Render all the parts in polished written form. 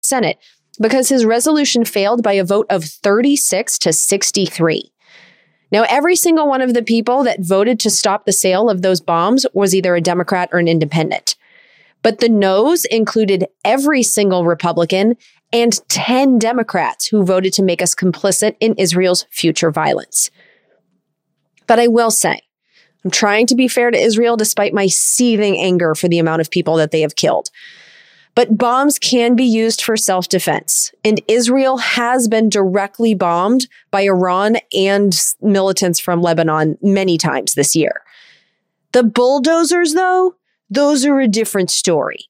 Senate because his resolution failed by a vote of 36 to 63. Now, every single one of the people that voted to stop the sale of those bombs was either a Democrat or an independent. But the noes included every single Republican and 10 Democrats who voted to make us complicit in Israel's future violence. But I will say, I'm trying to be fair to Israel despite my seething anger for the amount of people that they have killed. But bombs can be used for self-defense, and Israel has been directly bombed by Iran and militants from Lebanon many times this year. The bulldozers, though, those are a different story.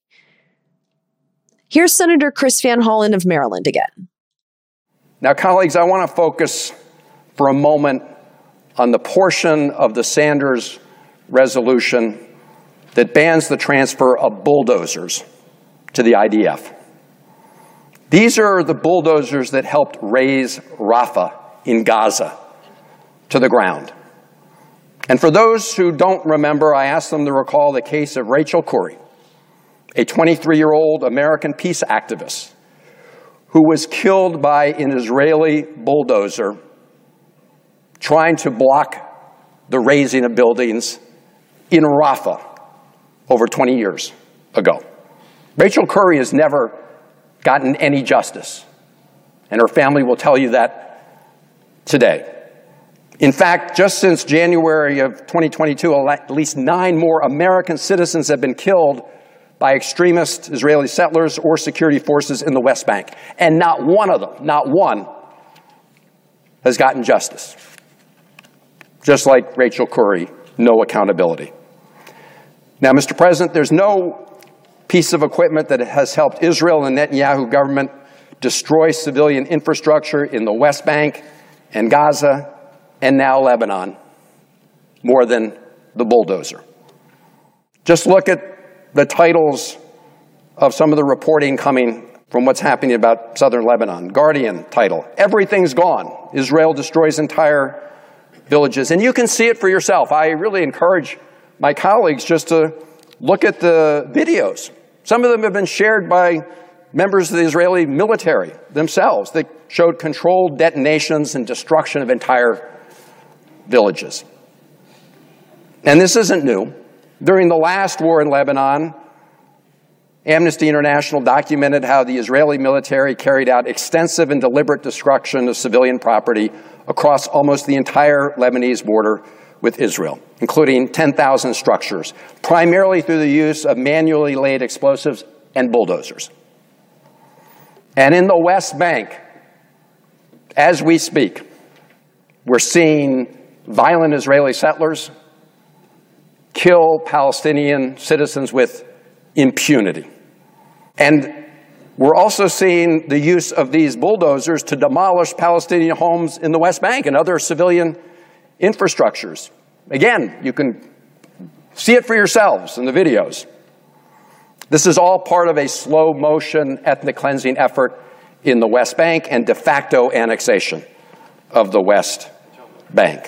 Here's Senator Chris Van Hollen of Maryland again. Now, colleagues, I want to focus for a moment on the portion of the Sanders resolution that bans the transfer of bulldozers to the IDF. These are the bulldozers that helped raise Rafah in Gaza to the ground. And for those who don't remember, I asked them to recall the case of Rachel Corrie, a 23-year-old American peace activist who was killed by an Israeli bulldozer trying to block the razing of buildings in Rafah over 20 years ago. Rachel Corrie has never gotten any justice, and her family will tell you that today. In fact, just since January of 2022, at least 9 more American citizens have been killed by extremist Israeli settlers or security forces in the West Bank. And not one of them, not one, has gotten justice. Just like Rachel Corrie, no accountability. Now, Mr. President, there's no piece of equipment that has helped Israel and the Netanyahu government destroy civilian infrastructure in the West Bank and Gaza and now Lebanon more than the bulldozer. Just look at the titles of some of the reporting coming from what's happening about southern Lebanon. Guardian title, "Everything's Gone. Israel Destroys Entire Villages." And you can see it for yourself. I really encourage my colleagues just to look at the videos. Some of them have been shared by members of the Israeli military themselves that showed controlled detonations and destruction of entire villages. And this isn't new. During the last war in Lebanon, Amnesty International documented how the Israeli military carried out extensive and deliberate destruction of civilian property across almost the entire Lebanese border with Israel, including 10,000 structures, primarily through the use of manually laid explosives and bulldozers. And in the West Bank, as we speak, we're seeing violent Israeli settlers kill Palestinian citizens with impunity. And we're also seeing the use of these bulldozers to demolish Palestinian homes in the West Bank and other civilian infrastructures. Again, you can see it for yourselves in the videos. This is all part of a slow-motion ethnic cleansing effort in the West Bank and de facto annexation of the West Bank.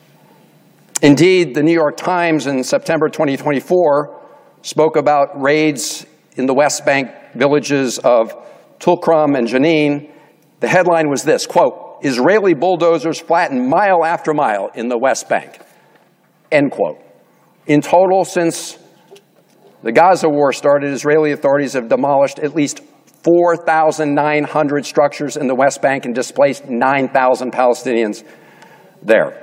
Indeed, the New York Times in September 2024 spoke about raids in the West Bank villages of Tulkrum and Jenin. The headline was this, quote, "Israeli bulldozers flatten mile after mile in the West Bank," end quote. In total, since the Gaza war started, Israeli authorities have demolished at least 4,900 structures in the West Bank and displaced 9,000 Palestinians there.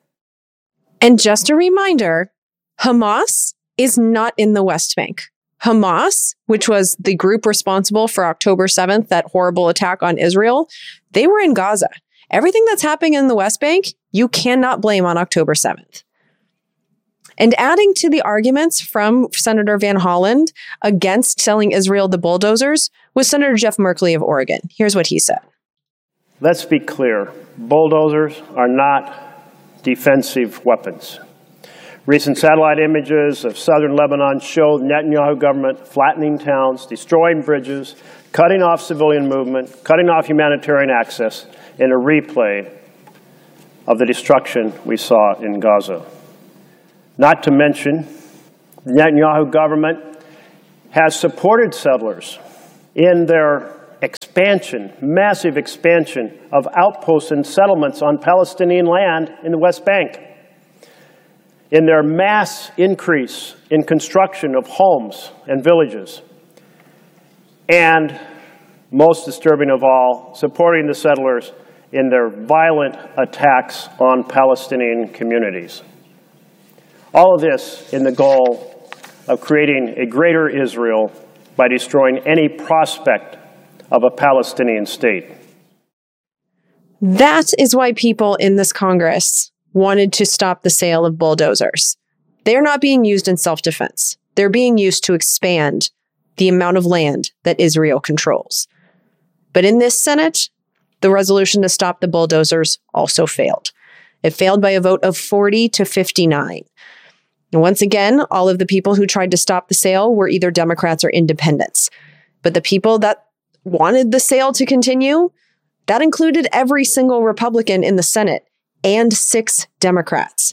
And just a reminder, Hamas is not in the West Bank. Hamas, which was the group responsible for October 7th, that horrible attack on Israel, they were in Gaza. Everything that's happening in the West Bank, you cannot blame on October 7th. And adding to the arguments from Senator Van Hollen against selling Israel the bulldozers was Senator Jeff Merkley of Oregon. Here's what he said. Let's be clear. Bulldozers are not defensive weapons. Recent satellite images of southern Lebanon show the Netanyahu government flattening towns, destroying bridges, cutting off civilian movement, cutting off humanitarian access, in a replay of the destruction we saw in Gaza. Not to mention, the Netanyahu government has supported settlers in their expansion, massive expansion of outposts and settlements on Palestinian land in the West Bank, in their mass increase in construction of homes and villages, and, most disturbing of all, supporting the settlers in their violent attacks on Palestinian communities. All of this in the goal of creating a greater Israel by destroying any prospect of a Palestinian state. That is why people in this Congress wanted to stop the sale of bulldozers. They're not being used in self-defense. They're being used to expand the amount of land that Israel controls. But in this Senate, the resolution to stop the bulldozers also failed. It failed by a vote of 40 to 59. And once again, all of the people who tried to stop the sale were either Democrats or independents. But the people that wanted the sale to continue, that included every single Republican in the Senate and 6 Democrats.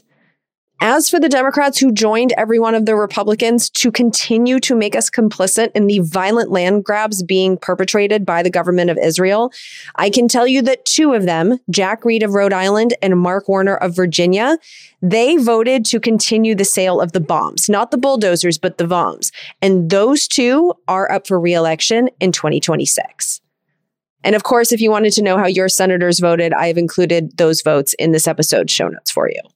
As for the Democrats who joined every one of the Republicans to continue to make us complicit in the violent land grabs being perpetrated by the government of Israel, I can tell you that 2 of them, Jack Reed of Rhode Island and Mark Warner of Virginia, they voted to continue the sale of the bombs, not the bulldozers, but the bombs. And those 2 are up for re-election in 2026. And of course, if you wanted to know how your senators voted, I have included those votes in this episode's show notes for you.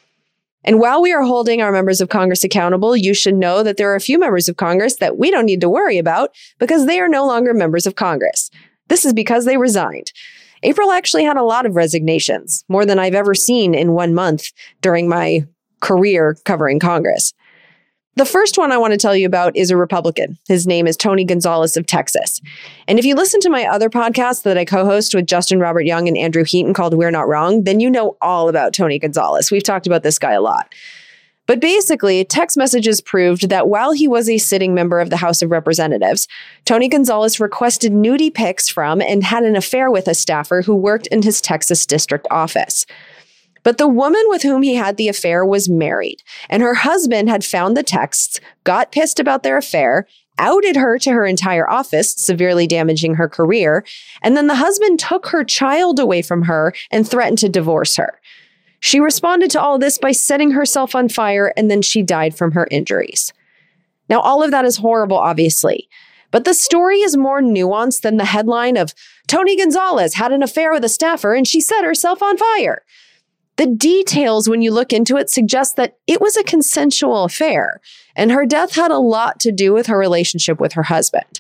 And while we are holding our members of Congress accountable, you should know that there are a few members of Congress that we don't need to worry about because they are no longer members of Congress. This is because they resigned. April actually had a lot of resignations, more than I've ever seen in 1 month during my career covering Congress. The first one I want to tell you about is a Republican. His name is Tony Gonzalez of Texas. And if you listen to my other podcast that I co-host with Justin Robert Young and Andrew Heaton called We're Not Wrong, then you know all about Tony Gonzalez. We've talked about this guy a lot. But basically, text messages proved that while he was a sitting member of the House of Representatives, Tony Gonzalez requested nudie pics from and had an affair with a staffer who worked in his Texas district office. But the woman with whom he had the affair was married, and her husband had found the texts, got pissed about their affair, outed her to her entire office, severely damaging her career, and then the husband took her child away from her and threatened to divorce her. She responded to all this by setting herself on fire, and then she died from her injuries. Now, all of that is horrible, obviously, but the story is more nuanced than the headline of Tony Gonzalez had an affair with a staffer and she set herself on fire. The details, when you look into it, suggest that it was a consensual affair, and her death had a lot to do with her relationship with her husband.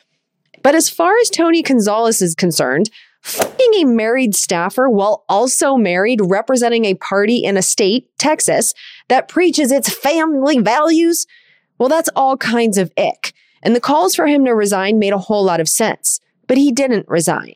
But as far as Tony Gonzalez is concerned, fucking a married staffer while also married, representing a party in a state, Texas, that preaches its family values, well, that's all kinds of ick. And the calls for him to resign made a whole lot of sense. But he didn't resign.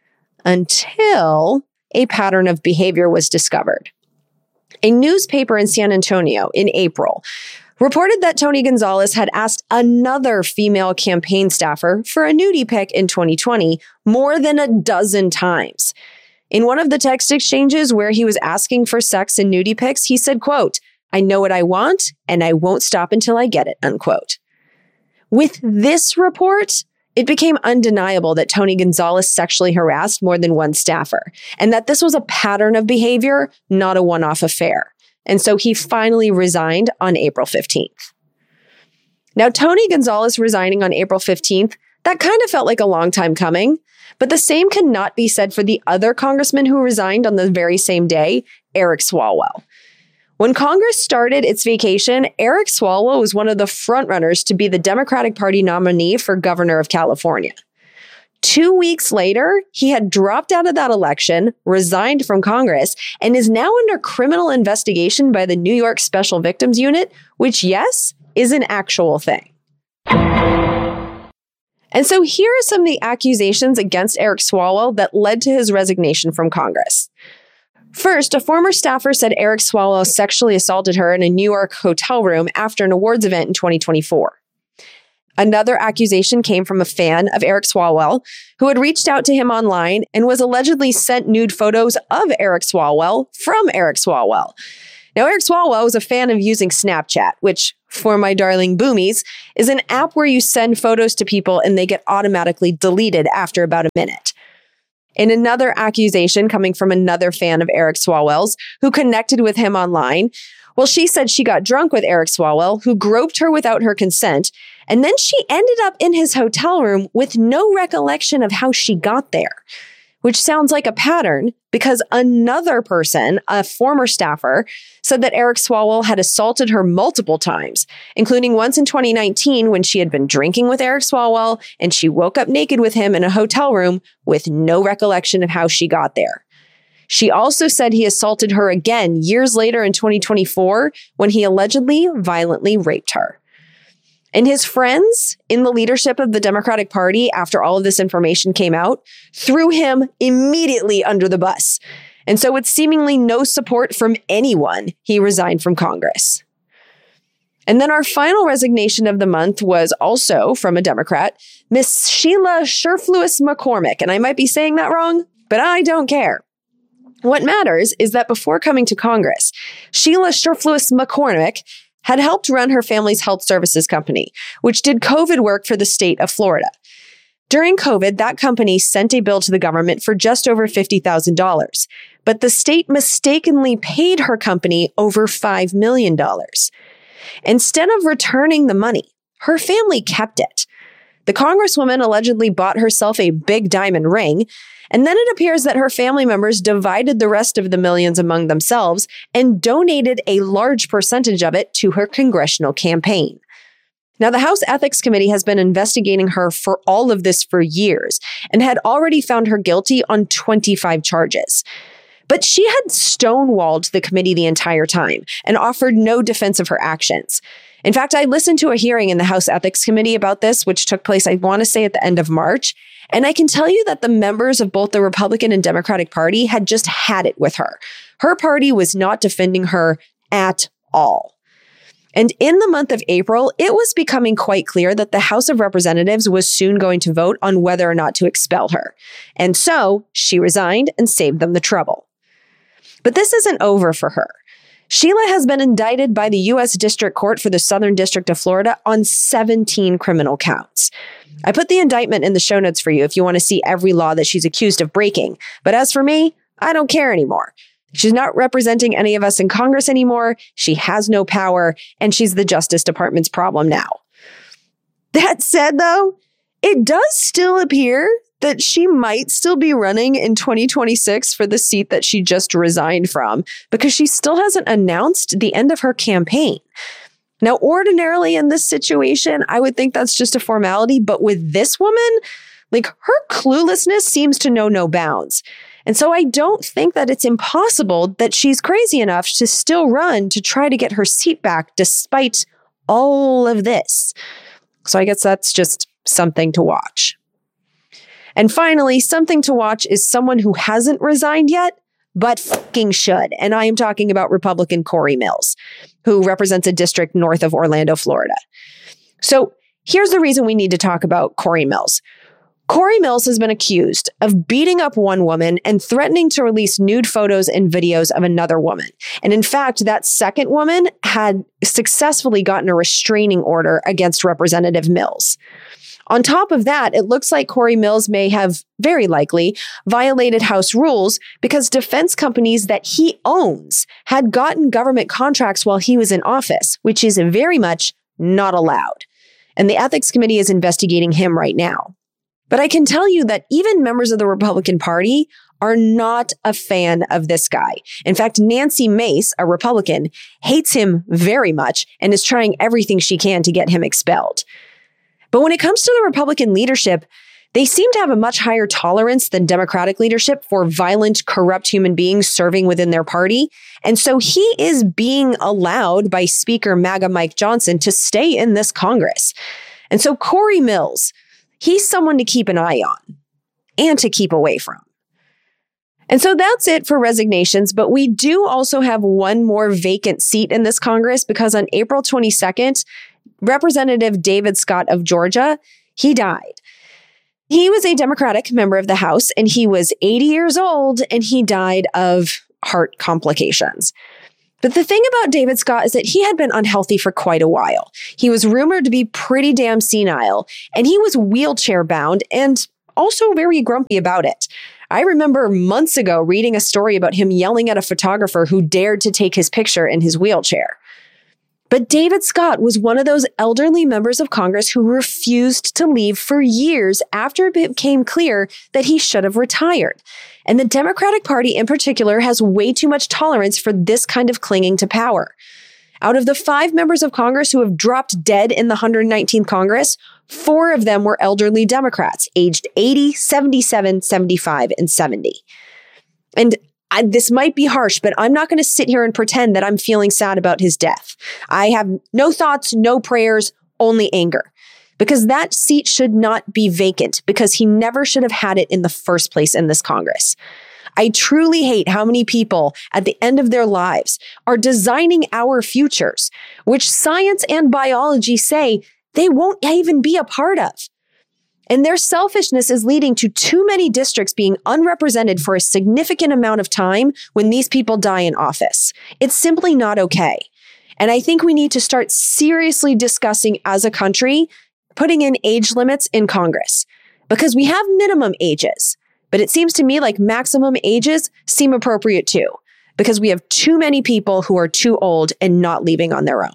Until a pattern of behavior was discovered. A newspaper in San Antonio in April reported that Tony Gonzalez had asked another female campaign staffer for a nudie pic in 2020 more than a dozen times. In one of the text exchanges where he was asking for sex and nudie pics, he said, quote, "I know what I want and I won't stop until I get it," unquote. With this report, it became undeniable that Tony Gonzalez sexually harassed more than one staffer, and that this was a pattern of behavior, not a one-off affair. And so he finally resigned on April 15th. Now, Tony Gonzalez resigning on April 15th, that kind of felt like a long time coming, but the same cannot be said for the other congressman who resigned on the very same day, Eric Swalwell. When Congress started its vacation, Eric Swalwell was one of the frontrunners to be the Democratic Party nominee for governor of California. 2 weeks later, he had dropped out of that election, resigned from Congress, and is now under criminal investigation by the New York Special Victims Unit, which, yes, is an actual thing. And so here are some of the accusations against Eric Swalwell that led to his resignation from Congress. First, a former staffer said Eric Swalwell sexually assaulted her in a New York hotel room after an awards event in 2024. Another accusation came from a fan of Eric Swalwell who had reached out to him online and was allegedly sent nude photos of Eric Swalwell from Eric Swalwell. Now, Eric Swalwell was a fan of using Snapchat, which, for my darling boomies, is an app where you send photos to people and they get automatically deleted after about a minute. In another accusation coming from another fan of Eric Swalwell's who connected with him online, well, she said she got drunk with Eric Swalwell, who groped her without her consent, and then she ended up in his hotel room with no recollection of how she got there, which sounds like a pattern because another person, a former staffer, said that Eric Swalwell had assaulted her multiple times, including once in 2019 when she had been drinking with Eric Swalwell and she woke up naked with him in a hotel room with no recollection of how she got there. She also said he assaulted her again years later in 2024 when he allegedly violently raped her. And his friends in the leadership of the Democratic Party, after all of this information came out, threw him immediately under the bus. And so with seemingly no support from anyone, he resigned from Congress. And then our final resignation of the month was also from a Democrat, Miss Sheila Sherflewis McCormick. And I might be saying that wrong, but I don't care. What matters is that before coming to Congress, Sheila Sherflewis McCormick had helped run her family's health services company, which did COVID work for the state of Florida. During COVID, that company sent a bill to the government for just over $50,000, but the state mistakenly paid her company over $5 million. Instead of returning the money, her family kept it. The Congresswoman allegedly bought herself a big diamond ring, and then it appears that her family members divided the rest of the millions among themselves and donated a large percentage of it to her congressional campaign. Now, the House Ethics Committee has been investigating her for all of this for years and had already found her guilty on 25 charges. But she had stonewalled the committee the entire time and offered no defense of her actions. In fact, I listened to a hearing in the House Ethics Committee about this, which took place, I want to say, at the end of March. And I can tell you that the members of both the Republican and Democratic Party had just had it with her. Her party was not defending her at all. And in the month of April, it was becoming quite clear that the House of Representatives was soon going to vote on whether or not to expel her. And so she resigned and saved them the trouble. But this isn't over for her. Sheila has been indicted by the U.S. District Court for the Southern District of Florida on 17 criminal counts. I put the indictment in the show notes for you if you want to see every law that she's accused of breaking. But as for me, I don't care anymore. She's not representing any of us in Congress anymore. She has no power, and she's the Justice Department's problem now. That said, though, it does still appear that she might still be running in 2026 for the seat that she just resigned from, because she still hasn't announced the end of her campaign. Now, ordinarily in this situation, I would think that's just a formality, but with this woman, like, her cluelessness seems to know no bounds. And so I don't think that it's impossible that she's crazy enough to still run to try to get her seat back despite all of this. So I guess that's just something to watch. And finally, something to watch is someone who hasn't resigned yet, but fucking should. And I am talking about Republican Corey Mills, who represents a district north of Orlando, Florida. So here's the reason we need to talk about Corey Mills. Corey Mills has been accused of beating up one woman and threatening to release nude photos and videos of another woman. And in fact, that second woman had successfully gotten a restraining order against Representative Mills. On top of that, it looks like Corey Mills may have, very likely, violated House rules because defense companies that he owns had gotten government contracts while he was in office, which is very much not allowed. And the Ethics Committee is investigating him right now. But I can tell you that even members of the Republican Party are not a fan of this guy. In fact, Nancy Mace, a Republican, hates him very much and is trying everything she can to get him expelled. But when it comes to the Republican leadership, they seem to have a much higher tolerance than Democratic leadership for violent, corrupt human beings serving within their party. And so he is being allowed by Speaker MAGA Mike Johnson to stay in this Congress. And so Corey Mills, he's someone to keep an eye on and to keep away from. And so that's it for resignations, but we do also have one more vacant seat in this Congress because on April 22nd, Representative David Scott of Georgia, he died. He was a Democratic member of the House and he was 80 years old and he died of heart complications. But the thing about David Scott is that he had been unhealthy for quite a while. He was rumored to be pretty damn senile, and he was wheelchair bound and also very grumpy about it. I remember months ago reading a story about him yelling at a photographer who dared to take his picture in his wheelchair. But David Scott was one of those elderly members of Congress who refused to leave for years after it became clear that he should have retired. And the Democratic Party in particular has way too much tolerance for this kind of clinging to power. Out of the 5 members of Congress who have dropped dead in the 119th Congress, 4 of them were elderly Democrats, aged 80, 77, 75, and 70. And this might be harsh, but I'm not going to sit here and pretend that I'm feeling sad about his death. I have no thoughts, no prayers, only anger. Because that seat should not be vacant, because he never should have had it in the first place in this Congress. I truly hate how many people at the end of their lives are designing our futures, which science and biology say they won't even be a part of. And their selfishness is leading to too many districts being unrepresented for a significant amount of time when these people die in office. It's simply not okay. And I think we need to start seriously discussing as a country putting in age limits in Congress, because we have minimum ages, but it seems to me like maximum ages seem appropriate too, because we have too many people who are too old and not leaving on their own.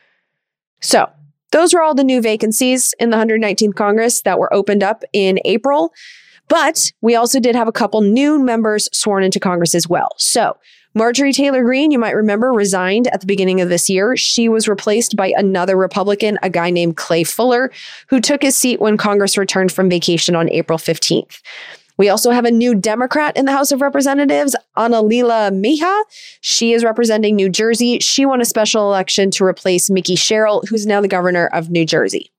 So those were all the new vacancies in the 119th Congress that were opened up in April. But we also did have a couple new members sworn into Congress as well. So Marjorie Taylor Greene, you might remember, resigned at the beginning of this year. She was replaced by another Republican, a guy named Clay Fuller, who took his seat when Congress returned from vacation on April 15th. We also have a new Democrat in the House of Representatives, Analila Mejia. She is representing New Jersey. She won a special election to replace Mickey Sherrill, who's now the governor of New Jersey.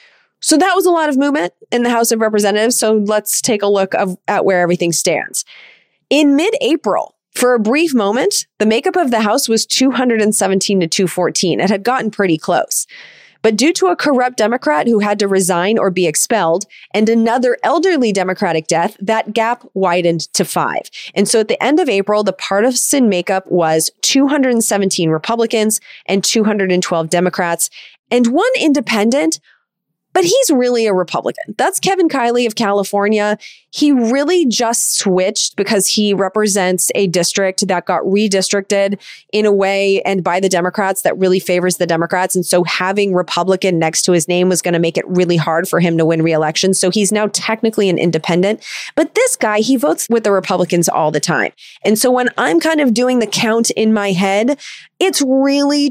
So that was a lot of movement in the House of Representatives. So let's take a look at where everything stands. In mid-April, for a brief moment, the makeup of the House was 217 to 214. It had gotten pretty close. But due to a corrupt Democrat who had to resign or be expelled and another elderly Democratic death, that gap widened to 5. And so at the end of April, the partisan makeup was 217 Republicans and 212 Democrats and 1 independent. But he's really a Republican. That's Kevin Kiley of California. He really just switched because he represents a district that got redistricted in a way and by the Democrats that really favors the Democrats. And so having Republican next to his name was going to make it really hard for him to win re-election. So he's now technically an independent. But this guy, he votes with the Republicans all the time. And so when I'm kind of doing the count in my head, it's really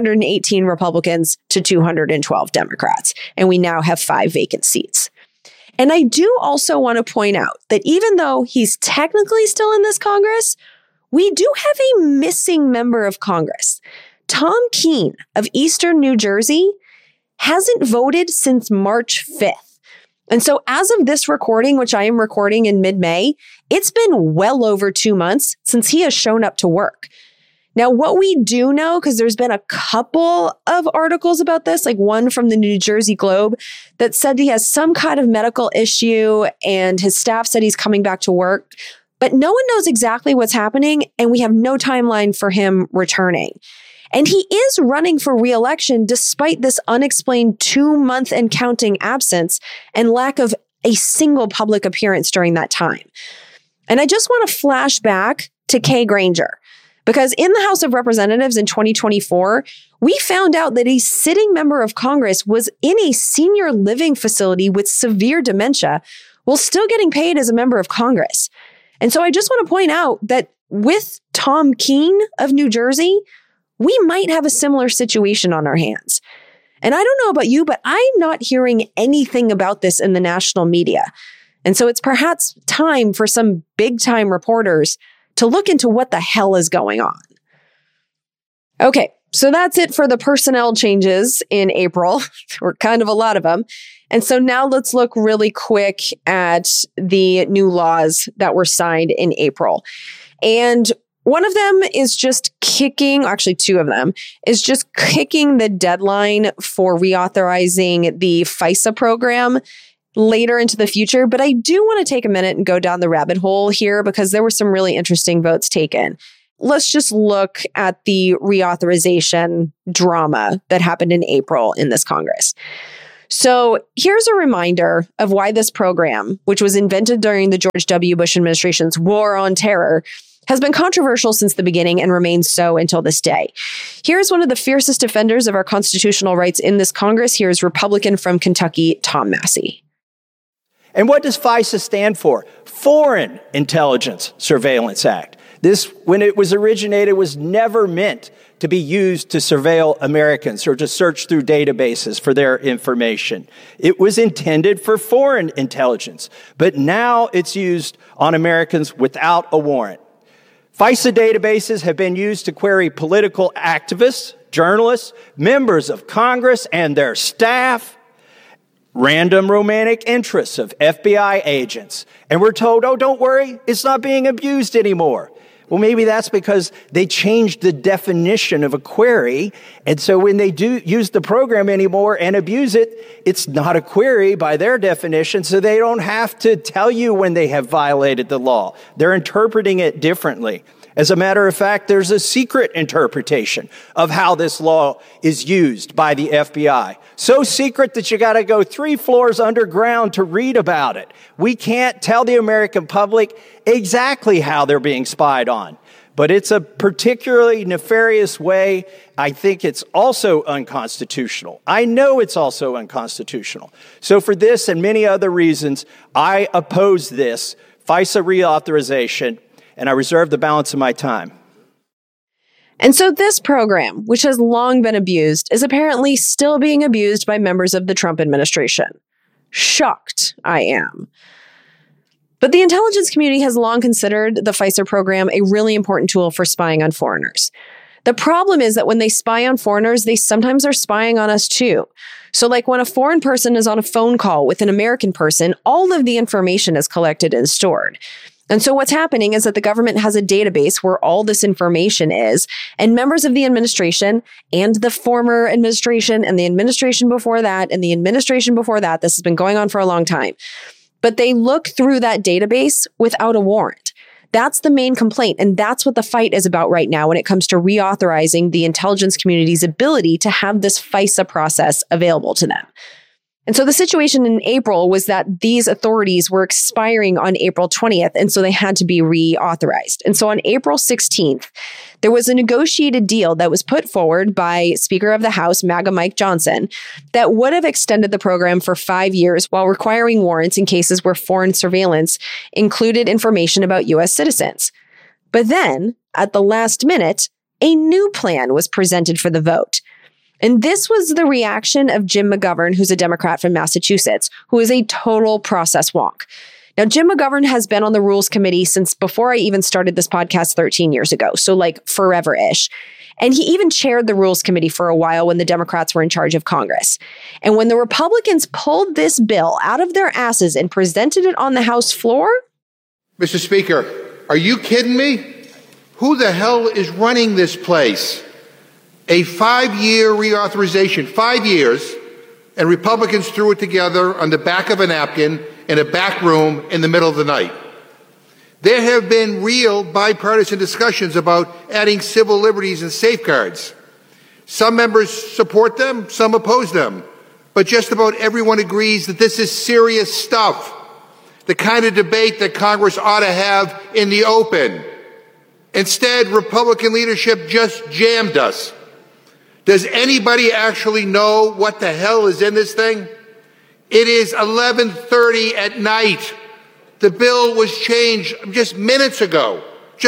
218 Republicans to 212 Democrats. And we now have 5 vacant seats. And I do also want to point out that even though he's technically still in this Congress, we do have a missing member of Congress. Tom Keene of Eastern New Jersey hasn't voted since March 5th. And so as of this recording, which I am recording in mid-May, it's been well over 2 months since he has shown up to work. Now, what we do know, because there's been a couple of articles about this, like one from the New Jersey Globe that said he has some kind of medical issue and his staff said he's coming back to work, but no one knows exactly what's happening and we have no timeline for him returning. And he is running for re-election despite this unexplained 2-month and counting absence and lack of a single public appearance during that time. And I just want to flash back to Kay Granger. Because in the House of Representatives in 2024, we found out that a sitting member of Congress was in a senior living facility with severe dementia while still getting paid as a member of Congress. And so I just want to point out that with Tom Keene of New Jersey, we might have a similar situation on our hands. And I don't know about you, but I'm not hearing anything about this in the national media. And so it's perhaps time for some big time reporters to look into what the hell is going on. Okay, so that's it for the personnel changes in April, or kind of a lot of them. And so now let's look really quick at the new laws that were signed in April. And one of them is just actually 2 of them, is just kicking the deadline for reauthorizing the FISA program later into the future. But I do want to take a minute and go down the rabbit hole here because there were some really interesting votes taken. let's just look at the reauthorization drama that happened in April in this Congress. So here's a reminder of why this program, which was invented during the George W. Bush administration's war on terror, has been controversial since the beginning and remains so until this day. Here's one of the fiercest defenders of our constitutional rights in this Congress. Here's Republican from Kentucky, Tom Massie. And what does FISA stand for? Foreign Intelligence Surveillance Act. This, when it was originated, was never meant to be used to surveil Americans or to search through databases for their information. It was intended for foreign intelligence, but now it's used on Americans without a warrant. FISA databases have been used to query political activists, journalists, members of Congress and their staff, random romantic interests of FBI agents. And we're told, oh, don't worry, it's not being abused anymore. Well, maybe that's because they changed the definition of a query. And so when they do use the program anymore and abuse it, it's not a query by their definition. So they don't have to tell you when they have violated the law. They're interpreting it differently. As a matter of fact, there's a secret interpretation of how this law is used by the FBI. So secret that you got to go 3 floors underground to read about it. We can't tell the American public exactly how they're being spied on. But it's a particularly nefarious way. I think it's also unconstitutional. I know it's also unconstitutional. So for this and many other reasons, I oppose this FISA reauthorization, and I reserve the balance of my time. And so this program, which has long been abused, is apparently still being abused by members of the Trump administration. Shocked I am. But the intelligence community has long considered the FISA program a really important tool for spying on foreigners. The problem is that when they spy on foreigners, they sometimes are spying on us too. So like when a foreign person is on a phone call with an American person, all of the information is collected and stored. And so what's happening is that the government has a database where all this information is, and members of the administration and the former administration and the administration before that and the administration before that, this has been going on for a long time, but they look through that database without a warrant. That's the main complaint. And that's what the fight is about right now when it comes to reauthorizing the intelligence community's ability to have this FISA process available to them. And so the situation in April was that these authorities were expiring on April 20th, and so they had to be reauthorized. And so on April 16th, there was a negotiated deal that was put forward by Speaker of the House, MAGA Mike Johnson, that would have extended the program for 5 years while requiring warrants in cases where foreign surveillance included information about U.S. citizens. But then, at the last minute, a new plan was presented for the vote. And this was the reaction of Jim McGovern, who's a Democrat from Massachusetts, who is a total process wonk. Now, Jim McGovern has been on the Rules Committee since before I even started this podcast 13 years ago, so like forever-ish. And he even chaired the Rules Committee for a while when the Democrats were in charge of Congress. And when the Republicans pulled this bill out of their asses and presented it on the House floor... Mr. Speaker, are you kidding me? Who the hell is running this place? A 5-year reauthorization, 5 years, and Republicans threw it together on the back of a napkin in a back room in the middle of the night. There have been real bipartisan discussions about adding civil liberties and safeguards. Some members support them, some oppose them, but just about everyone agrees that this is serious stuff, the kind of debate that Congress ought to have in the open. Instead, Republican leadership just jammed us. Does anybody actually know what the hell is in this thing? It is 11:30 at night. The bill was changed just minutes ago,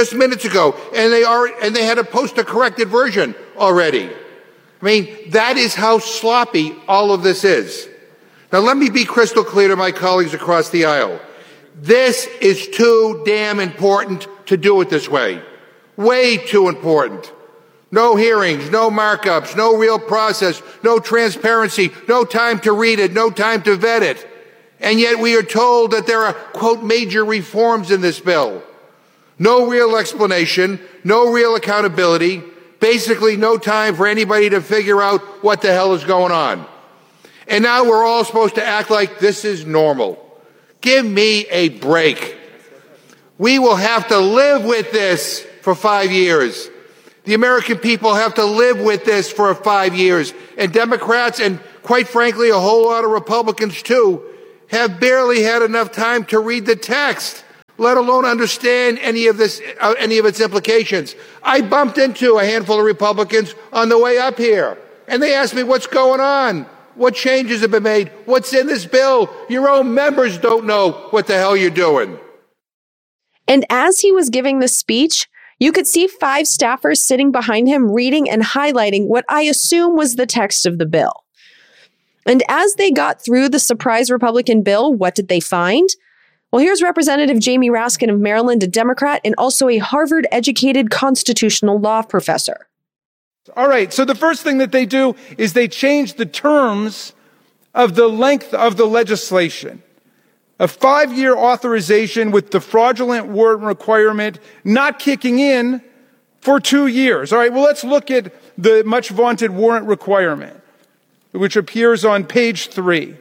and they had to post a corrected version already. I mean, that is how sloppy all of this is. Now, let me be crystal clear to my colleagues across the aisle. This is too damn important to do it this way. Way too important. No hearings, no markups, no real process, no transparency, no time to read it, no time to vet it. And yet we are told that there are, quote, major reforms in this bill. No real explanation, no real accountability, basically no time for anybody to figure out what the hell is going on. And now we're all supposed to act like this is normal. Give me a break. We will have to live with this for 5 years. The American people have to live with this for 5 years. And Democrats, and quite frankly, a whole lot of Republicans too, have barely had enough time to read the text, let alone understand any of its implications. I bumped into a handful of Republicans on the way up here, and they asked me, what's going on? What changes have been made? What's in this bill? Your own members don't know what the hell you're doing. And as he was giving this speech, you could see 5 staffers sitting behind him reading and highlighting what I assume was the text of the bill. And as they got through the surprise Republican bill, what did they find? Well, here's Representative Jamie Raskin of Maryland, a Democrat, and also a Harvard-educated constitutional law professor. All right, so the first thing that they do is they change the terms of the length of the legislation. A 5-year authorization with the fraudulent warrant requirement not kicking in for 2 years. All right, well, let's look at the much vaunted warrant requirement, which appears on page 3.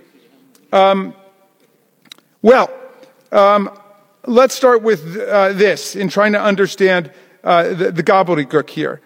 Let's start with this in trying to understand the gobbledygook here.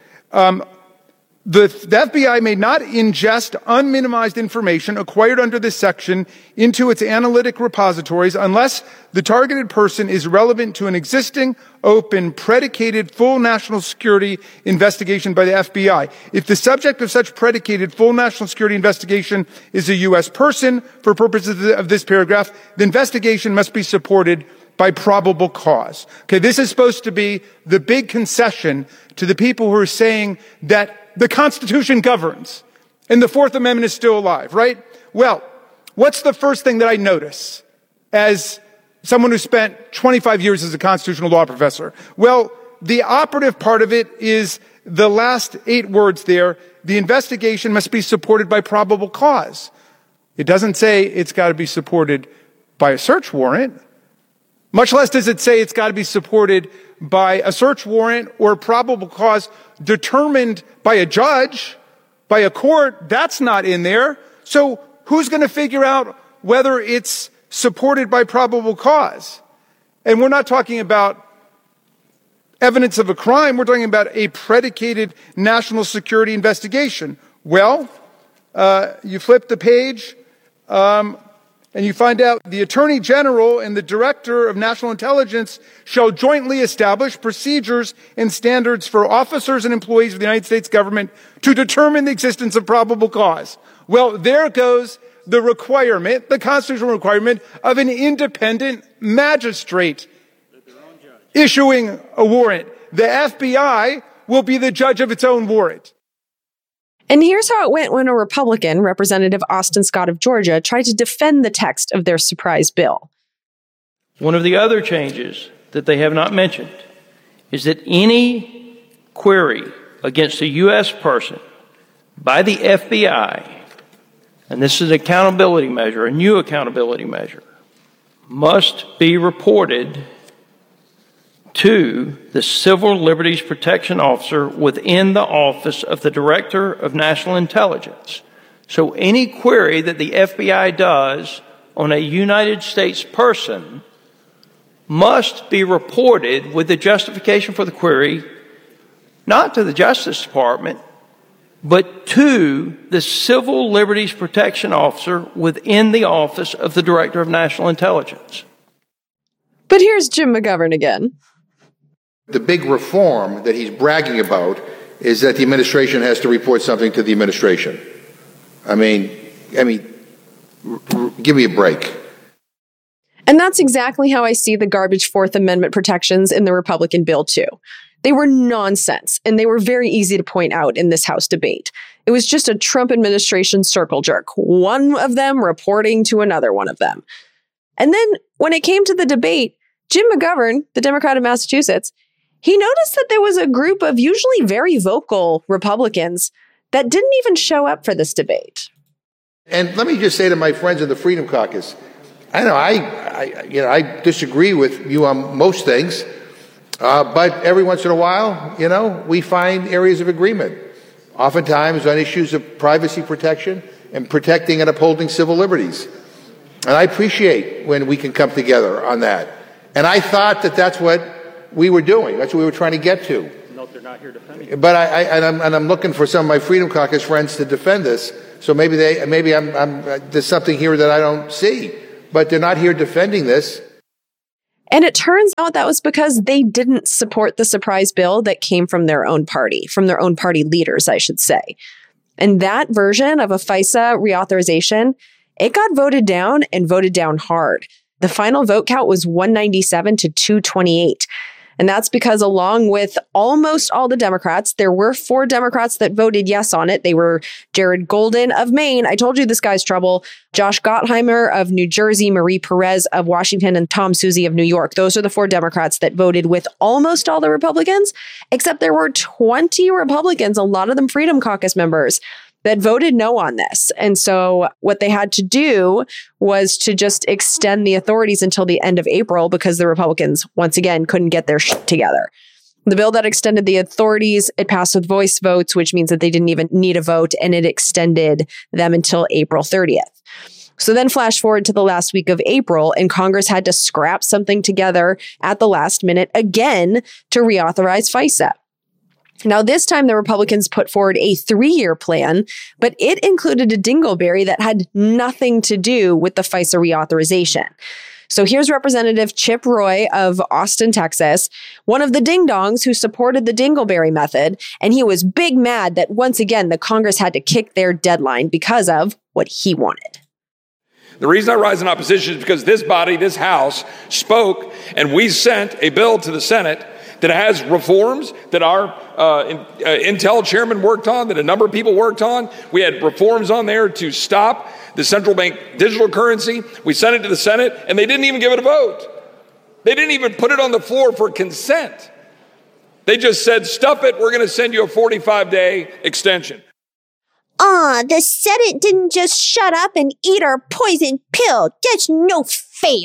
The FBI may not ingest unminimized information acquired under this section into its analytic repositories unless the targeted person is relevant to an existing, open, predicated, full national security investigation by the FBI. If the subject of such predicated full national security investigation is a U.S. person, for purposes of this paragraph, the investigation must be supported by probable cause. Okay, this is supposed to be the big concession to the people who are saying that the Constitution governs and the Fourth Amendment is still alive, right? Well, what's the first thing that I notice as someone who spent 25 years as a constitutional law professor? Well, the operative part of it is the last 8 words there. The investigation must be supported by probable cause. It doesn't say it's got to be supported by a search warrant. Much less does it say it's got to be supported by a search warrant or probable cause determined by a judge, by a court. That's not in there. So who's going to figure out whether it's supported by probable cause? And we're not talking about evidence of a crime. We're talking about a predicated national security investigation. Well, you flip the page, and you find out the Attorney General and the Director of National Intelligence shall jointly establish procedures and standards for officers and employees of the United States government to determine the existence of probable cause. Well, there goes the requirement, the constitutional requirement of an independent magistrate issuing a warrant. The FBI will be the judge of its own warrant. And here's how it went when a Republican, Representative Austin Scott of Georgia, tried to defend the text of their surprise bill. One of the other changes that they have not mentioned is that any query against a U.S. person by the FBI, and this is an accountability measure, a new accountability measure, must be reported to the Civil Liberties Protection Officer within the Office of the Director of National Intelligence. So any query that the FBI does on a United States person must be reported with the justification for the query, not to the Justice Department, but to the Civil Liberties Protection Officer within the Office of the Director of National Intelligence. But here's Jim McGovern again. The big reform that he's bragging about is that the administration has to report something to the administration. I mean, give me a break. And that's exactly how I see the garbage Fourth Amendment protections in the Republican bill, too. They were nonsense, and they were very easy to point out in this House debate. It was just a Trump administration circle jerk, one of them reporting to another one of them. And then when it came to the debate, Jim McGovern, the Democrat of Massachusetts, he noticed that there was a group of usually very vocal Republicans that didn't even show up for this debate. And let me just say to my friends in the Freedom Caucus, I disagree with you on most things, but every once in a while, we find areas of agreement, oftentimes on issues of privacy protection and protecting and upholding civil liberties. And I appreciate when we can come together on that. And I thought that that's what we were doing. That's what we were trying to get to. No, they're not here defending it. But I'm looking for some of my Freedom Caucus friends to defend this. So maybe there's something here that I don't see. But they're not here defending this. And it turns out that was because they didn't support the surprise bill that came from their own party leaders, I should say. And that version of a FISA reauthorization, it got voted down and voted down hard. The final vote count was 197 to 228. And that's because along with almost all the Democrats, there were 4 Democrats that voted yes on it. They were Jared Golden of Maine. I told you this guy's trouble. Josh Gottheimer of New Jersey, Marie Perez of Washington, and Tom Suozzi of New York. Those are the 4 Democrats that voted with almost all the Republicans, except there were 20 Republicans, a lot of them Freedom Caucus members, that voted no on this. And so what they had to do was to just extend the authorities until the end of April because the Republicans, once again, couldn't get their shit together. The bill that extended the authorities, it passed with voice votes, which means that they didn't even need a vote, and it extended them until April 30th. So then flash forward to the last week of April, and Congress had to scrap something together at the last minute again to reauthorize FISA. Now, this time, the Republicans put forward a 3-year plan, but it included a dingleberry that had nothing to do with the FISA reauthorization. So here's Representative Chip Roy of Austin, Texas, one of the ding-dongs who supported the dingleberry method, and he was big mad that once again, the Congress had to kick their deadline because of what he wanted. The reason I rise in opposition is because this body, this House, spoke, and we sent a bill to the Senate that has reforms that our Intel chairman worked on, that a number of people worked on. We had reforms on there to stop the central bank digital currency. We sent it to the Senate, and they didn't even give it a vote. They didn't even put it on the floor for consent. They just said, stuff it, we're going to send you a 45-day extension. The Senate didn't just shut up and eat our poison pill. That's no fair.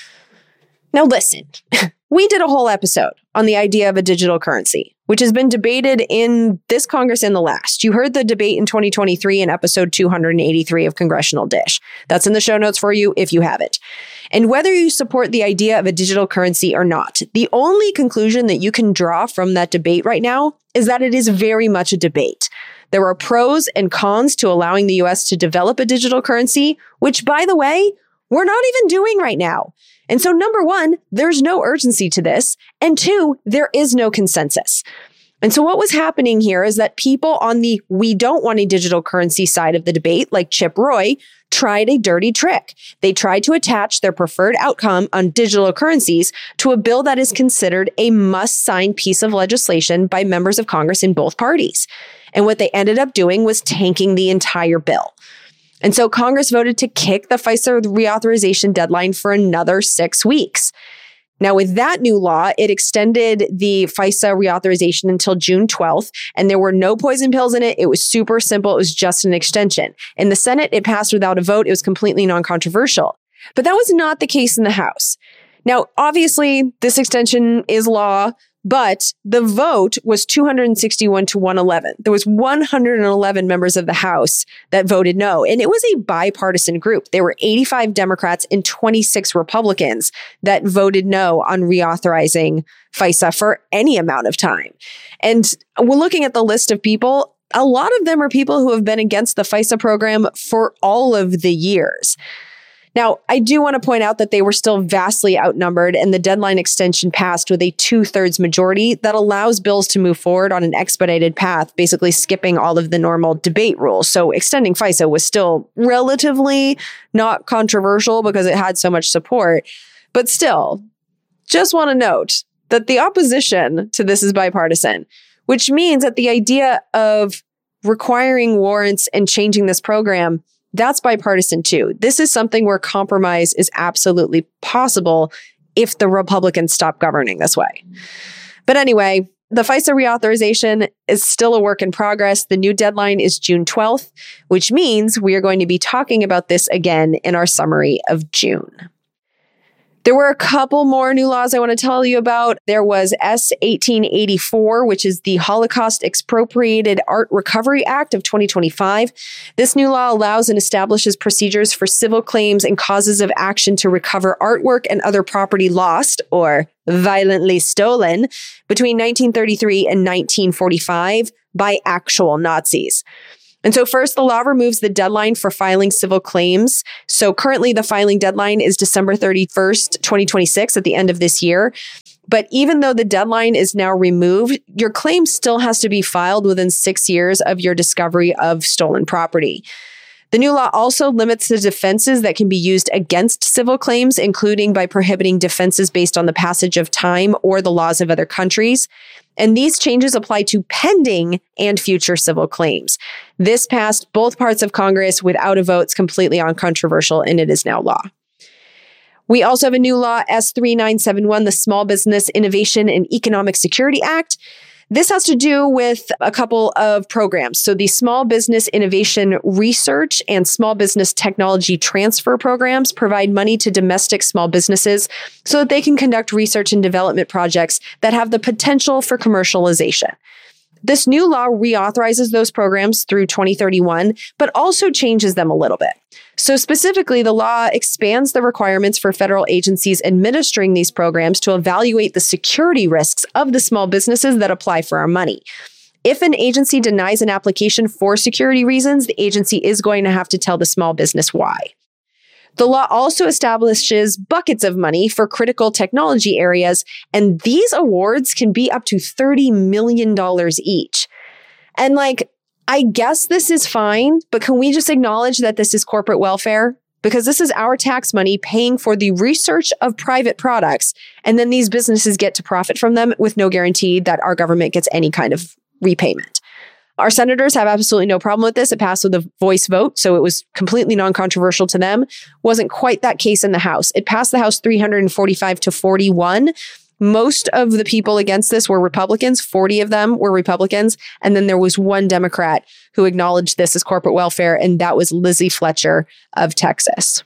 Now listen, we did a whole episode on the idea of a digital currency, which has been debated in this Congress and the last. You heard the debate in 2023 in episode 283 of Congressional Dish. That's in the show notes for you if you have it. And whether you support the idea of a digital currency or not, the only conclusion that you can draw from that debate right now is that it is very much a debate. There are pros and cons to allowing the U.S. to develop a digital currency, which, by the way, we're not even doing right now. And so, number one, there's no urgency to this. And 2, there is no consensus. And so what was happening here is that people on the we don't want a digital currency side of the debate, like Chip Roy, tried a dirty trick. They tried to attach their preferred outcome on digital currencies to a bill that is considered a must-sign piece of legislation by members of Congress in both parties. And what they ended up doing was tanking the entire bill. And so Congress voted to kick the FISA reauthorization deadline for another 6 weeks. Now, with that new law, it extended the FISA reauthorization until June 12th, and there were no poison pills in it. It was super simple. It was just an extension. In the Senate, it passed without a vote. It was completely non-controversial. But that was not the case in the House. Now, obviously, this extension is law, but the vote was 261 to 111. There was 111 members of the House that voted no. And it was a bipartisan group. There were 85 Democrats and 26 Republicans that voted no on reauthorizing FISA for any amount of time. And we're looking at the list of people. A lot of them are people who have been against the FISA program for all of the years. Now, I do want to point out that they were still vastly outnumbered, and the deadline extension passed with a 2/3 majority that allows bills to move forward on an expedited path, basically skipping all of the normal debate rules. So extending FISA was still relatively not controversial because it had so much support. But still, just want to note that the opposition to this is bipartisan, which means that the idea of requiring warrants and changing this program, that's bipartisan too. This is something where compromise is absolutely possible if the Republicans stop governing this way. But anyway, the FISA reauthorization is still a work in progress. The new deadline is June 12th, which means we are going to be talking about this again in our summary of June. There were a couple more new laws I want to tell you about. There was S 1884, which is the Holocaust Expropriated Art Recovery Act of 2025. This new law allows and establishes procedures for civil claims and causes of action to recover artwork and other property lost or violently stolen between 1933 and 1945 by actual Nazis. And so first, the law removes the deadline for filing civil claims. So currently the filing deadline is December 31st, 2026 at the end of this year. But even though the deadline is now removed, your claim still has to be filed within 6 years of your discovery of stolen property. The new law also limits the defenses that can be used against civil claims, including by prohibiting defenses based on the passage of time or the laws of other countries. And these changes apply to pending and future civil claims. This passed both parts of Congress without a vote. It's completely uncontroversial, and it is now law. We also have a new law, S 3971, the Small Business Innovation and Economic Security Act. This has to do with a couple of programs. So the Small Business Innovation Research and Small Business Technology Transfer programs provide money to domestic small businesses so that they can conduct research and development projects that have the potential for commercialization. This new law reauthorizes those programs through 2031, but also changes them a little bit. So specifically, the law expands the requirements for federal agencies administering these programs to evaluate the security risks of the small businesses that apply for our money. If an agency denies an application for security reasons, the agency is going to have to tell the small business why. The law also establishes buckets of money for critical technology areas, and these awards can be up to $30 million each. And I guess this is fine, but can we just acknowledge that this is corporate welfare? Because this is our tax money paying for the research of private products, and then these businesses get to profit from them with no guarantee that our government gets any kind of repayment. Our senators have absolutely no problem with this. It passed with a voice vote, so it was completely non-controversial to them. Wasn't quite that case in the House. It passed the House 345 to 41. Most of the people against this were Republicans. 40 of them were Republicans. And then there was one Democrat who acknowledged this as corporate welfare, and that was Lizzie Fletcher of Texas.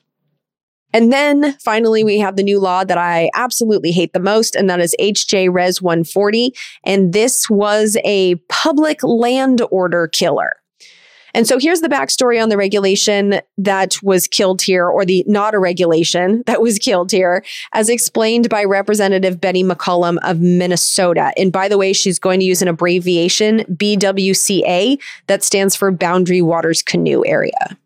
And then finally, we have the new law that I absolutely hate the most, and that is HJ Res 140. And this was a public land order killer. And so here's the backstory on the regulation that was killed here, or the not a regulation that was killed here, as explained by Representative Betty McCollum of Minnesota. And by the way, she's going to use an abbreviation, BWCA, that stands for Boundary Waters Canoe Area.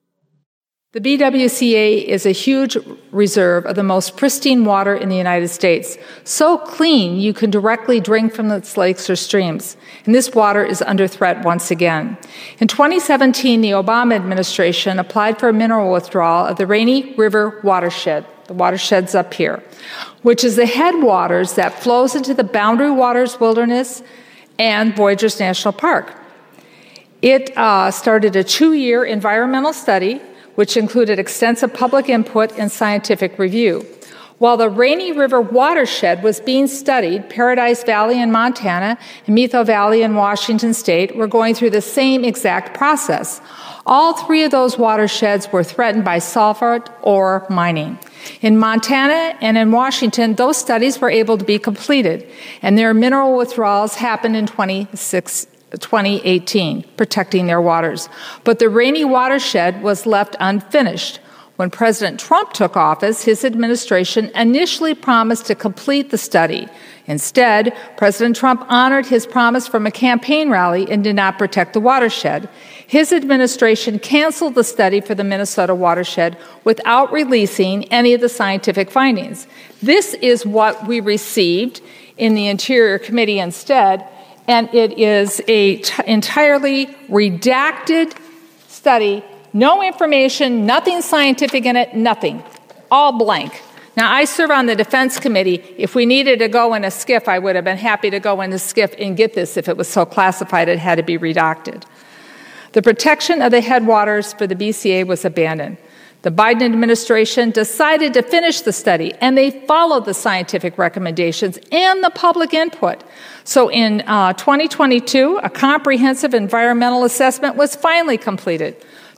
The BWCA is a huge reserve of the most pristine water in the United States, so clean you can directly drink from its lakes or streams. And this water is under threat once again. In 2017, the Obama administration applied for a mineral withdrawal of the Rainy River watershed. The watershed's up here, which is the headwaters that flows into the Boundary Waters Wilderness and Voyageurs National Park. It started a 2-year environmental study which included extensive public input and scientific review. While the Rainy River watershed was being studied, Paradise Valley in Montana and Metho Valley in Washington State were going through the same exact process. All 3 of those watersheds were threatened by sulfur ore mining. In Montana and in Washington, those studies were able to be completed, and their mineral withdrawals happened in 2018, protecting their waters. But the Rainy watershed was left unfinished. When President Trump took office, his administration initially promised to complete the study. Instead, President Trump honored his promise from a campaign rally and did not protect the watershed. His administration canceled the study for the Minnesota watershed without releasing any of the scientific findings. This is what we received in the Interior Committee instead, and it is an entirely redacted study, no information, nothing scientific in it, nothing, all blank. Now, I serve on the Defense Committee. If we needed to go in a SCIF, I would have been happy to go in the SCIF and get this if it was so classified it had to be redacted. The protection of the headwaters for the BCA was abandoned. The Biden administration decided to finish the study, and they followed the scientific recommendations and the public input. So in 2022, a comprehensive environmental assessment was finally completed.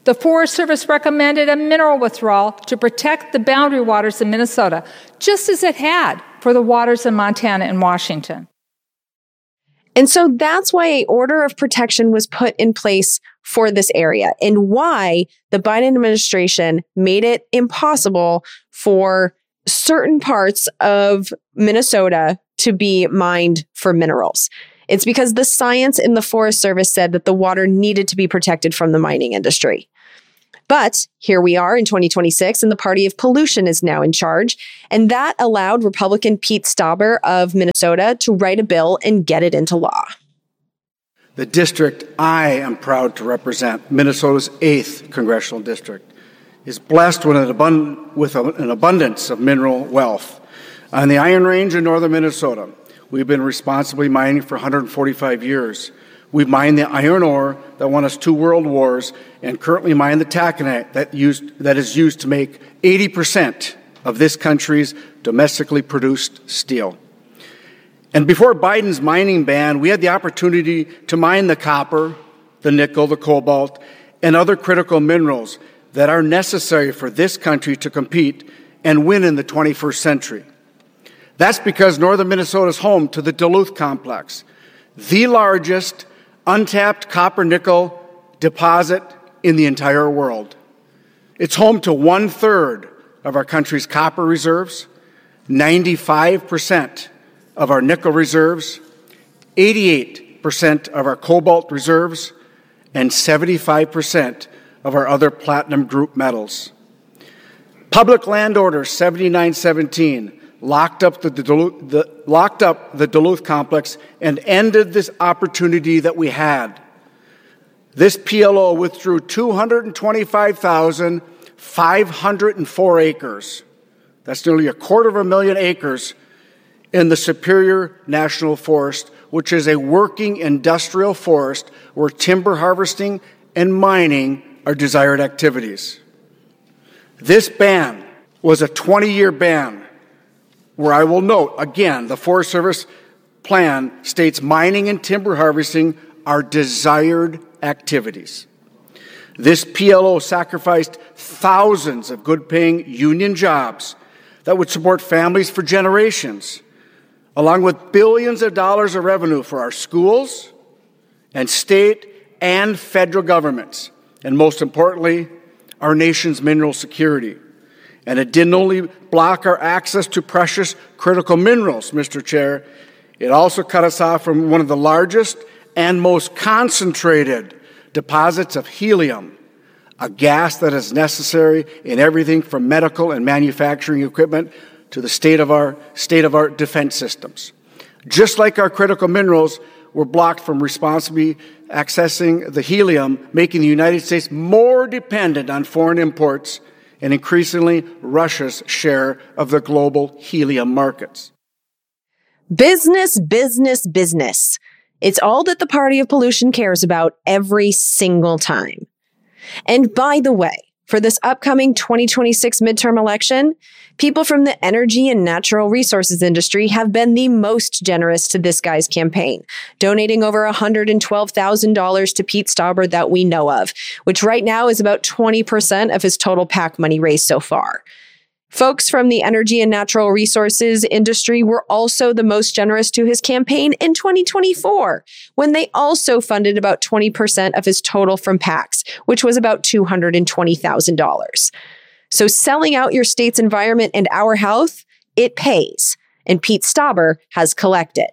The Forest Service recommended a mineral withdrawal to protect the boundary waters in Minnesota, just as it had for the waters in Montana and Washington. And so that's why an order of protection was put in place for this area, and why the Biden administration made it impossible for certain parts of Minnesota to be mined for minerals. It's because the science in the Forest Service said that the water needed to be protected from the mining industry. But here we are in 2026, and the party of pollution is now in charge. And that allowed Republican Pete Stauber of Minnesota to write a bill and get it into law. The district I am proud to represent, Minnesota's 8th congressional district, is blessed with an abundance of mineral wealth. On the Iron Range in northern Minnesota, we've been responsibly mining for 145 years. We mine the iron ore that won us 2 world wars, and currently mine the taconite that is used to make 80% of this country's domestically produced steel. And before Biden's mining ban, we had the opportunity to mine the copper, the nickel, the cobalt, and other critical minerals that are necessary for this country to compete and win in the 21st century. That's because northern Minnesota is home to the Duluth Complex, the largest untapped copper-nickel deposit in the entire world. It's home to 1/3 of our country's copper reserves, 95% of our nickel reserves, 88% of our cobalt reserves, and 75% of our other platinum group metals. Public Land Order 7917 locked up the Duluth Complex and ended this opportunity that we had. This PLO withdrew 225,504 acres. That's nearly 250,000 acres in the Superior National Forest, which is a working industrial forest where timber harvesting and mining are desired activities. This ban was a 20-year ban, where I will note, again, the Forest Service plan states mining and timber harvesting are desired activities. This PLO sacrificed thousands of good-paying union jobs that would support families for generations, along with billions of dollars of revenue for our schools and state and federal governments, and most importantly, our nation's mineral security. And it didn't only block our access to precious critical minerals, Mr. Chair, it also cut us off from one of the largest and most concentrated deposits of helium, a gas that is necessary in everything from medical and manufacturing equipment to the state-of-art defense systems. Just like our critical minerals were blocked from responsibly accessing the helium, making the United States more dependent on foreign imports and increasingly Russia's share of the global helium markets. Business, business, business. It's all that the party of pollution cares about every single time. And by the way, for this upcoming 2026 midterm election, people from the energy and natural resources industry have been the most generous to this guy's campaign, donating over $112,000 to Pete Stauber that we know of, which right now is about 20% of his total PAC money raised so far. Folks from the energy and natural resources industry were also the most generous to his campaign in 2024, when they also funded about 20% of his total from PACs, which was about $220,000. So selling out your state's environment and our health, it pays, and Pete Stauber has collected.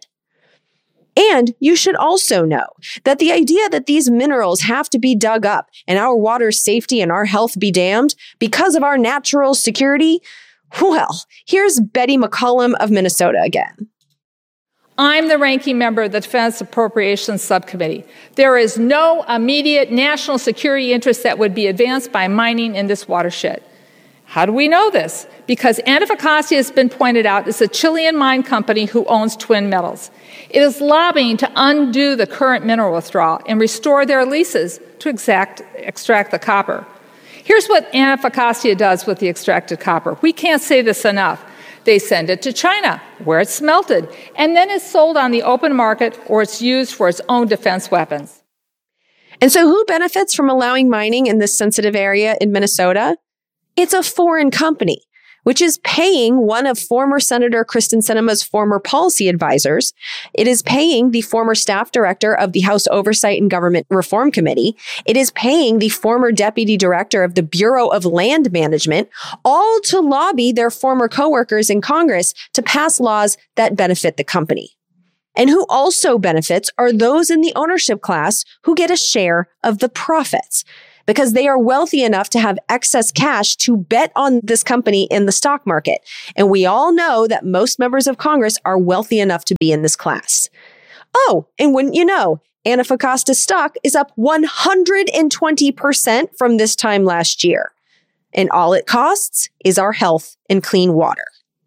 And you should also know that the idea that these minerals have to be dug up and our water's safety and our health be damned because of our natural security, well, here's Betty McCollum of Minnesota again. I'm the ranking member of the Defense Appropriations Subcommittee. There is no immediate national security interest that would be advanced by mining in this watershed. How do we know this? Because Antofagasta has been pointed out as a Chilean mine company who owns Twin Metals. It is lobbying to undo the current mineral withdrawal and restore their leases to extract the copper. Here's what Antofagasta does with the extracted copper. We can't say this enough. They send it to China, where it's smelted, and then it's sold on the open market or it's used for its own defense weapons. And so who benefits from allowing mining in this sensitive area in Minnesota? It's a foreign company, which is paying one of former Senator Kristen Sinema's former policy advisors. It is paying the former staff director of the House Oversight and Government Reform Committee. It is paying the former deputy director of the Bureau of Land Management, all to lobby their former coworkers in Congress to pass laws that benefit the company. And who also benefits are those in the ownership class who get a share of the profits, because they are wealthy enough to have excess cash to bet on this company in the stock market. And we all know that most members of Congress are wealthy enough to be in this class. Oh, and wouldn't you know, Antofagasta's stock is up 120% from this time last year. And all it costs is our health and clean water.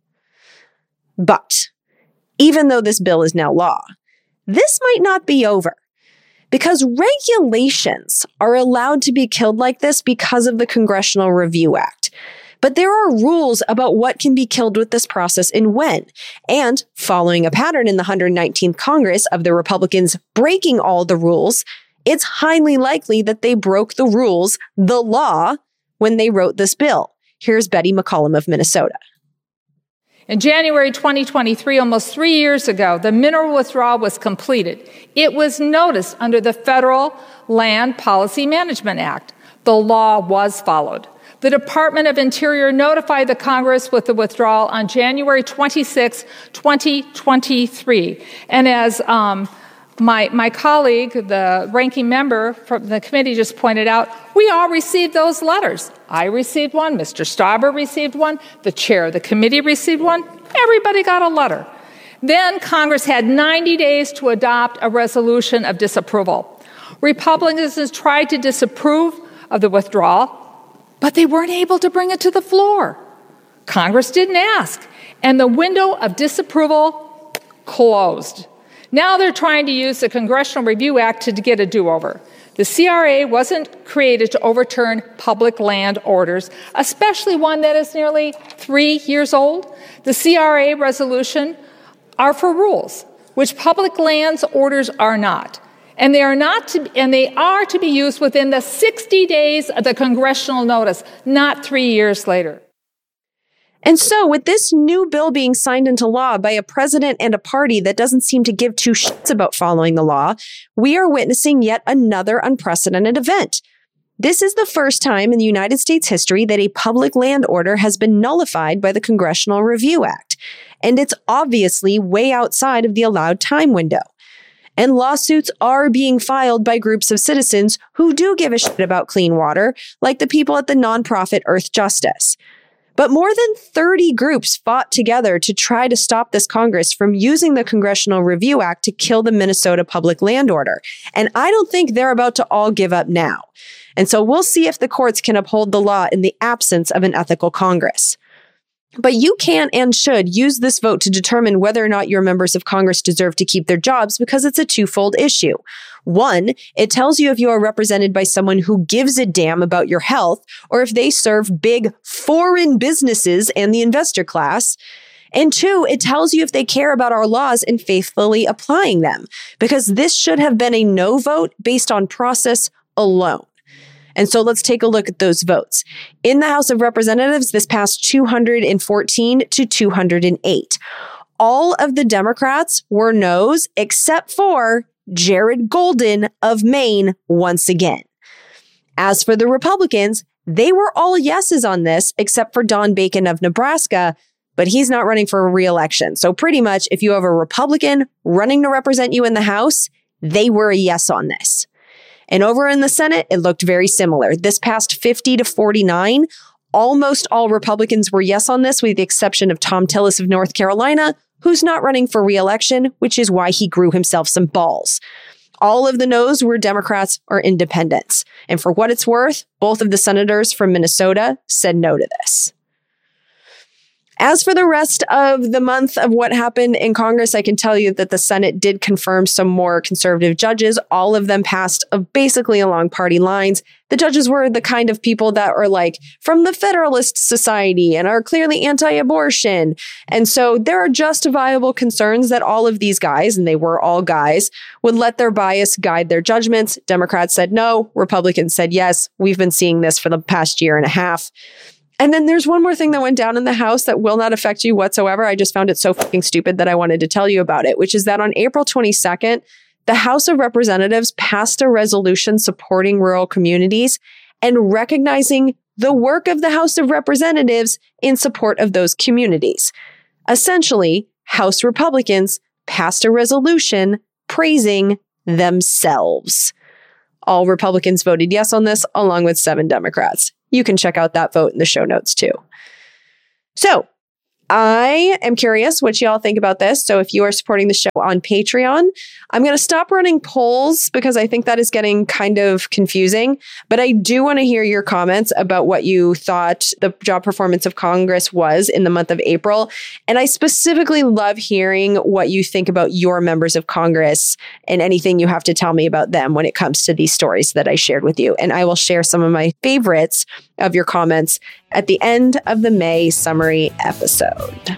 But even though this bill is now law, this might not be over. Because regulations are allowed to be killed like this because of the Congressional Review Act. But there are rules about what can be killed with this process and when. And following a pattern in the 119th Congress of the Republicans breaking all the rules, it's highly likely that they broke the rules, the law, when they wrote this bill. Here's Betty McCollum of Minnesota. In January 2023, almost 3 years ago, the mineral withdrawal was completed. It was noticed under the Federal Land Policy Management Act. The law was followed. The Department of Interior notified the Congress with the withdrawal on January 26, 2023. And as my colleague, the ranking member from the committee, just pointed out, we all received those letters. I received one, Mr. Stauber received one, the chair of the committee received one, everybody got a letter. Then Congress had 90 days to adopt a resolution of disapproval. Republicans tried to disapprove of the withdrawal, but they weren't able to bring it to the floor. Congress didn't ask, and the window of disapproval closed. Now they're trying to use the Congressional Review Act to get a do-over. The CRA wasn't created to overturn public land orders, especially one that is nearly 3 years old. The CRA resolution are for rules, which public lands orders are not. And they are to be used within the 60 days of the congressional notice, not 3 years later. And so, with this new bill being signed into law by a president and a party that doesn't seem to give two shits about following the law, we are witnessing yet another unprecedented event. This is the first time in the United States history that a public land order has been nullified by the Congressional Review Act. And it's obviously way outside of the allowed time window. And lawsuits are being filed by groups of citizens who do give a shit about clean water, like the people at the nonprofit Earth Justice. But more than 30 groups fought together to try to stop this Congress from using the Congressional Review Act to kill the Minnesota Public Land Order. And I don't think they're about to all give up now. And so we'll see if the courts can uphold the law in the absence of an ethical Congress. But you can and should use this vote to determine whether or not your members of Congress deserve to keep their jobs, because it's a twofold issue. One, it tells you if you are represented by someone who gives a damn about your health, or if they serve big foreign businesses and the investor class. And two, it tells you if they care about our laws and faithfully applying them, because this should have been a no vote based on process alone. And so let's take a look at those votes. In the House of Representatives, this passed 214 to 208. All of the Democrats were no's except for Jared Golden of Maine once again. As for the Republicans, they were all yeses on this except for Don Bacon of Nebraska, but he's not running for a re-election. So pretty much if you have a Republican running to represent you in the House, they were a yes on this. And over in the Senate, it looked very similar. This passed 50 to 49. Almost all Republicans were yes on this, with the exception of Tom Tillis of North Carolina, who's not running for re-election, which is why he grew himself some balls. All of the no's were Democrats or independents. And for what it's worth, both of the senators from Minnesota said no to this. As for the rest of the month of what happened in Congress, I can tell you that the Senate did confirm some more conservative judges. All of them passed basically along party lines. The judges were the kind of people that are like from the Federalist Society and are clearly anti-abortion. And so there are justifiable concerns that all of these guys, and they were all guys, would let their bias guide their judgments. Democrats said no. Republicans said yes. We've been seeing this for the past year and a half. And then there's one more thing that went down in the House that will not affect you whatsoever. I just found it so fucking stupid that I wanted to tell you about it, which is that on April 22nd, the House of Representatives passed a resolution supporting rural communities and recognizing the work of the House of Representatives in support of those communities. Essentially, House Republicans passed a resolution praising themselves. All Republicans voted yes on this, along with 7 Democrats. You can check out that vote in the show notes too. So I am curious what y'all think about this. So if you are supporting the show on Patreon, I'm going to stop running polls because I think that is getting kind of confusing. But I do want to hear your comments about what you thought the job performance of Congress was in the month of April. And I specifically love hearing what you think about your members of Congress and anything you have to tell me about them when it comes to these stories that I shared with you. And I will share some of my favorites of your comments at the end of the May summary episode.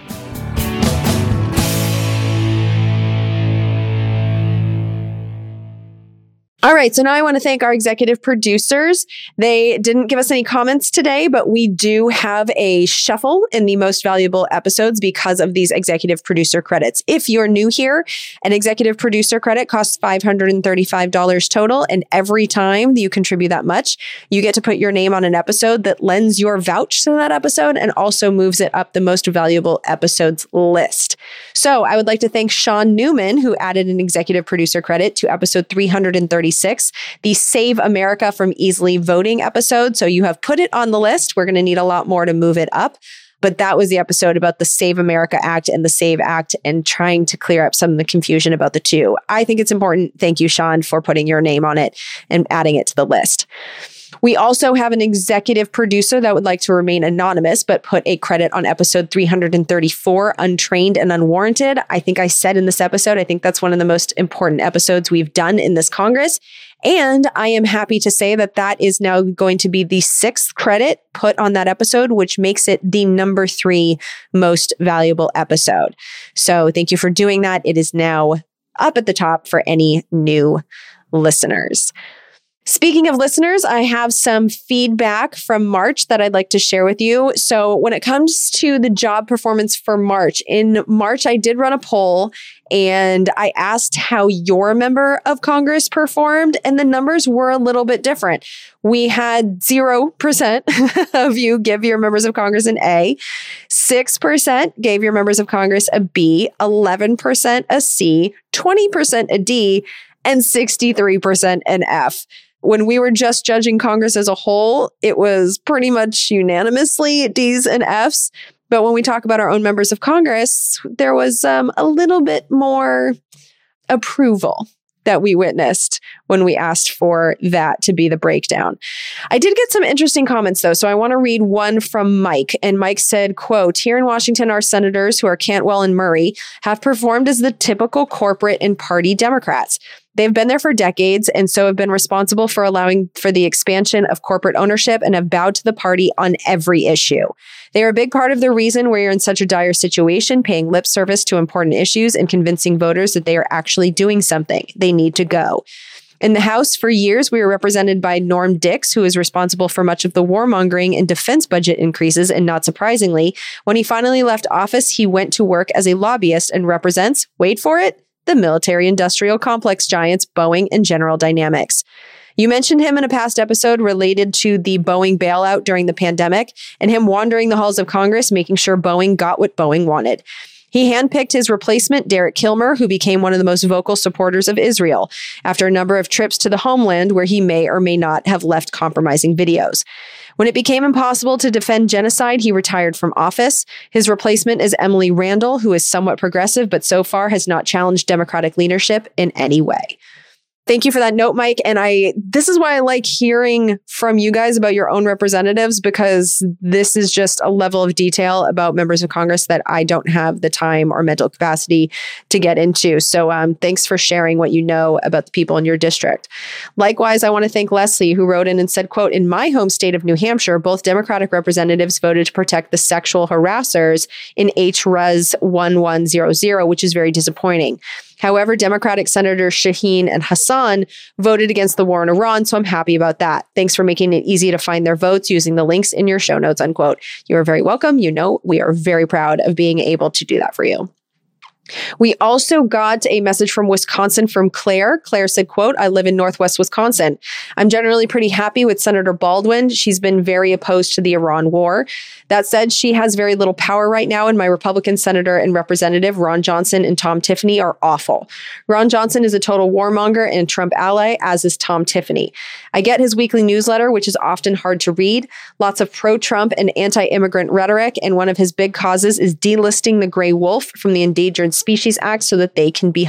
All right, so now I want to thank our executive producers. They didn't give us any comments today, but we do have a shuffle in the most valuable episodes because of these executive producer credits. If you're new here, an executive producer credit costs $535 total, and every time that you contribute that much, you get to put your name on an episode that lends your vouch to that episode and also moves it up the most valuable episodes list. So I would like to thank Sean Newman, who added an executive producer credit to episode 336. The Save America from Easily Voting episode. So you have put it on the list. We're going to need a lot more to move it up. But that was the episode about the Save America Act and the SAVE Act and trying to clear up some of the confusion about the two. I think it's important. Thank you, Sean, for putting your name on it and adding it to the list. We also have an executive producer that would like to remain anonymous, but put a credit on episode 334, Untrained and Unwarranted. I think I said in this episode, I think that's one of the most important episodes we've done in this Congress. And I am happy to say that that is now going to be the 6th credit put on that episode, which makes it the number 3 most valuable episode. So thank you for doing that. It is now up at the top for any new listeners. Speaking of listeners, I have some feedback from March that I'd like to share with you. So when it comes to the job performance for March, in March, I did run a poll and I asked how your member of Congress performed, and the numbers were a little bit different. We had 0% of you give your members of Congress an A, 6% gave your members of Congress a B, 11% a C, 20% a D, and 63% an F. When we were just judging Congress as a whole, it was pretty much unanimously D's and F's. But when we talk about our own members of Congress, there was a little bit more approval that we witnessed when we asked for that to be the breakdown. I did get some interesting comments, though, so I want to read one from Mike. And Mike said, quote, "Here in Washington, our senators, who are Cantwell and Murray, have performed as the typical corporate and party Democrats. They've been there for decades and so have been responsible for allowing for the expansion of corporate ownership and have bowed to the party on every issue. They are a big part of the reason we're in such a dire situation, paying lip service to important issues and convincing voters that they are actually doing something. They need to go. In the House, for years, we were represented by Norm Dix, who is responsible for much of the warmongering and defense budget increases. And not surprisingly, when he finally left office, he went to work as a lobbyist and represents, wait for it, the military-industrial complex giants Boeing and General Dynamics. You mentioned him in a past episode related to the Boeing bailout during the pandemic and him wandering the halls of Congress, making sure Boeing got what Boeing wanted. He handpicked his replacement, Derek Kilmer, who became one of the most vocal supporters of Israel after a number of trips to the homeland where he may or may not have left compromising videos. When it became impossible to defend genocide, he retired from office. His replacement is Emily Randall, who is somewhat progressive, but so far has not challenged Democratic leadership in any way. Thank you for that note, Mike. And this is why I like hearing from you guys about your own representatives, because this is just a level of detail about members of Congress that I don't have the time or mental capacity to get into. So thanks for sharing what you know about the people in your district. Likewise, I want to thank Leslie, who wrote in and said, quote, in my home state of New Hampshire, both Democratic representatives voted to protect the sexual harassers in HRES 1100, which is very disappointing. However, Democratic Senators Shaheen and Hassan voted against the war in Iran, so I'm happy about that. Thanks for making it easy to find their votes using the links in your show notes, unquote. You are very welcome. You know, we are very proud of being able to do that for you. We also got a message from Wisconsin from Claire. Claire said, quote, I live in Northwest Wisconsin. I'm generally pretty happy with Senator Baldwin. She's been very opposed to the Iran war. That said, she has very little power right now, and my Republican Senator and Representative Ron Johnson and Tom Tiffany are awful. Ron Johnson is a total warmonger and Trump ally, as is Tom Tiffany. I get his weekly newsletter, which is often hard to read, lots of pro-Trump and anti-immigrant rhetoric, and one of his big causes is delisting the gray wolf from the Endangered Species Act so that they can be